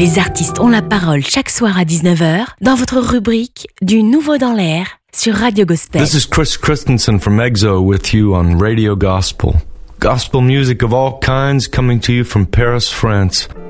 Les artistes ont la parole chaque soir à 19h dans votre rubrique Du Nouveau dans l'air sur Radio Gospel. This is Chris Christensen from EXO with you on Radio Gospel. Gospel music of all kinds coming to you from Paris, France.